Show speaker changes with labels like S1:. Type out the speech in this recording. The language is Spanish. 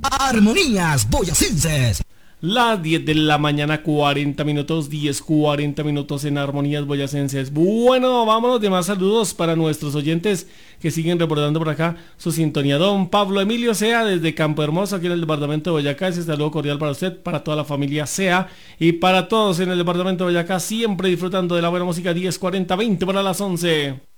S1: Armonías Boyacenses.
S2: Las 10 de la mañana, 40 minutos, 10:40 minutos en Armonías Boyacenses. Bueno, vámonos de más saludos para nuestros oyentes que siguen reportando por acá su sintonía. Don Pablo Emilio Sea, desde Campo Hermoso, aquí en el departamento de Boyacá. Ese saludo cordial para usted, para toda la familia Sea y para todos en el departamento de Boyacá, siempre disfrutando de la buena música. 10:40, 20 para las 11.